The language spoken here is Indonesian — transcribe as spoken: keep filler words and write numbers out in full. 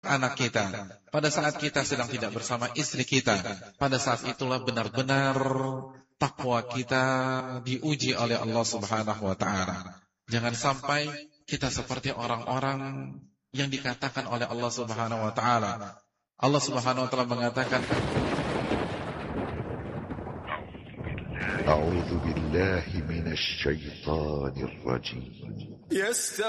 anak kita, pada saat kita sedang tidak bersama istri kita, pada saat itulah benar-benar takwa kita diuji oleh Allah Subhanahu wa taala. Jangan sampai kita seperti orang-orang yang dikatakan oleh Allah Subhanahu wa taala. Allah Subhanahu wa taala mengatakan, A'udzu billahi minasy syaithanir rajim.